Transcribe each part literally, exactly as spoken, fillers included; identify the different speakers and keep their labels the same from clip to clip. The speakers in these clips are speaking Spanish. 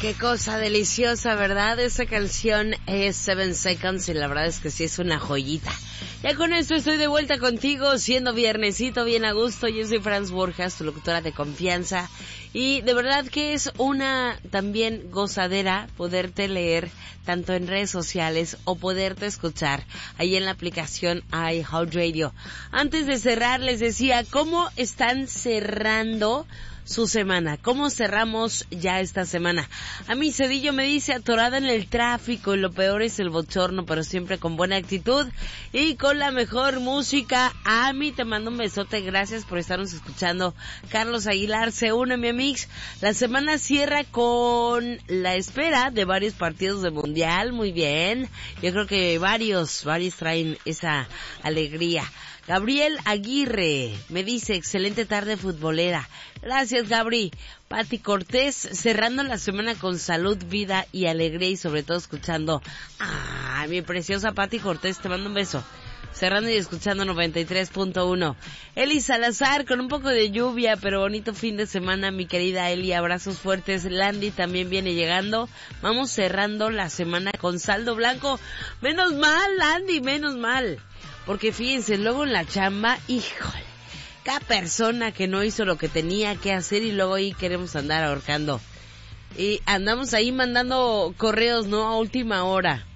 Speaker 1: qué cosa deliciosa, ¿verdad? Esa canción es Seven Seconds y la verdad es que sí es una joyita. Ya con esto estoy de vuelta contigo, siendo viernesito bien a gusto. Yo soy Franz Borjas, tu locutora de confianza. Y de verdad que es una también gozadera poderte leer tanto en redes sociales o poderte escuchar ahí en la aplicación iHeartRadio. Antes de cerrar les decía, ¿cómo están cerrando su semana? ¿Cómo cerramos ya esta semana? A mí Cedillo me dice atorada en el tráfico y lo peor es el bochorno, pero siempre con buena actitud y con la mejor música. A mí te mando un besote, gracias por estarnos escuchando. Carlos Aguilar se une, mi amix. La semana cierra con la espera de varios partidos de mundial, muy bien. Yo creo que varios, varios traen esa alegría. Gabriel Aguirre me dice, excelente tarde futbolera. Gracias, Gabri. Pati Cortés, cerrando la semana con salud, vida y alegría y sobre todo escuchando. Ah, mi preciosa Pati Cortés, te mando un beso. Cerrando y escuchando noventa y tres punto uno. Eli Salazar, con un poco de lluvia, pero bonito fin de semana, mi querida Eli, abrazos fuertes. Landy también viene llegando. Vamos cerrando la semana con saldo blanco. Menos mal, Landy, menos mal. Porque fíjense, luego en la chamba, híjole, cada persona que no hizo lo que tenía que hacer y luego ahí queremos andar ahorcando. Y andamos ahí mandando correos, ¿no? A última hora.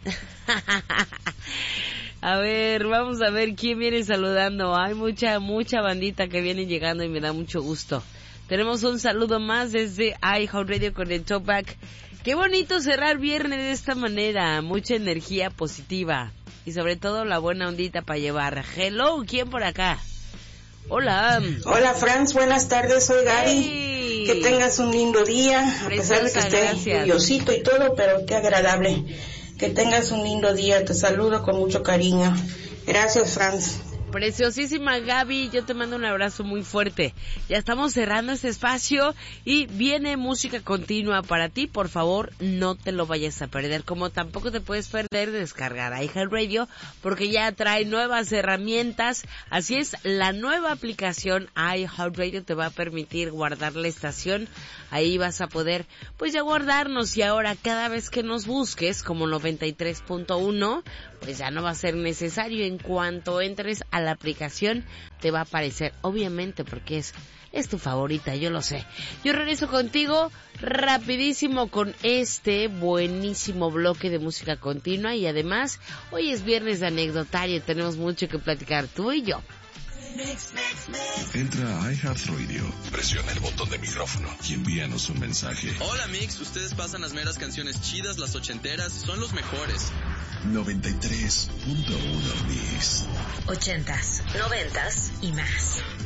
Speaker 1: A ver, vamos a ver quién viene saludando. Hay mucha, mucha bandita que viene llegando y me da mucho gusto. Tenemos un saludo más desde iHeartRadio con el Talkback. Qué bonito cerrar viernes de esta manera. Mucha energía positiva. Y sobre todo la buena ondita para llevar. Hello, ¿quién por acá? Hola.
Speaker 2: Hola, Franz, buenas tardes, soy Gaby.
Speaker 1: Hey.
Speaker 2: Que tengas un lindo día, a pesar de que esté lluviosito y todo, pero qué agradable. Que tengas un lindo día, te saludo con mucho cariño. Gracias, Franz.
Speaker 1: Preciosísima Gaby, yo te mando un abrazo muy fuerte. Ya estamos cerrando este espacio y viene música continua para ti. Por favor, no te lo vayas a perder. Como tampoco te puedes perder descargar iHeartRadio porque ya trae nuevas herramientas. Así es, la nueva aplicación iHeartRadio te va a permitir guardar la estación. Ahí vas a poder, pues ya guardarnos y ahora cada vez que nos busques como noventa y tres punto uno, pues ya no va a ser necesario. En cuanto entres a la aplicación te va a aparecer, obviamente porque es es tu favorita, yo lo sé. Yo regreso contigo rapidísimo con este buenísimo bloque de música continua y además hoy es viernes de anecdotario, tenemos mucho que platicar tú y yo.
Speaker 3: Entra a iHeartRadio, presiona el botón de micrófono y envíanos un mensaje.
Speaker 4: Hola Mix, ustedes pasan las meras canciones chidas, las ochenteras, son los mejores.
Speaker 3: noventa y tres punto uno Mix.
Speaker 5: Ochentas, noventas y más.